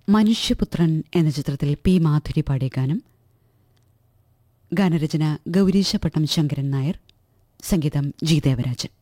മനുഷ്യപുത്രൻ എന്ന ചിത്രത്തിൽ പി മാധുരി പാടിയ ഗാനം. ഗാനരചന ഗൗരീശപട്ടം ശങ്കരൻ നായർ, സംഗീതം ജി ദേവരാജൻ.